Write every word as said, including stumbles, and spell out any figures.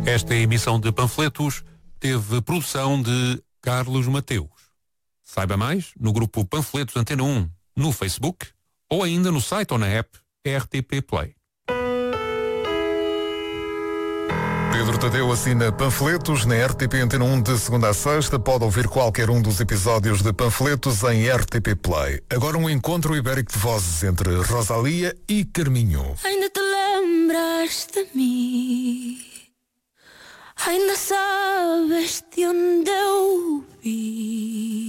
Esta emissão de panfletos teve produção de Carlos Mateus. Saiba mais no grupo Panfletos Antena um, no Facebook ou ainda no site ou na app R T P Play. Pedro Tadeu assina Panfletos na R T P Antena um de segunda a sexta. Pode ouvir qualquer um dos episódios de Panfletos em R T P Play. Agora um encontro ibérico de vozes entre Rosalia e Carminho. Ainda te lembras de mim? Ainda sabes de onde eu vi?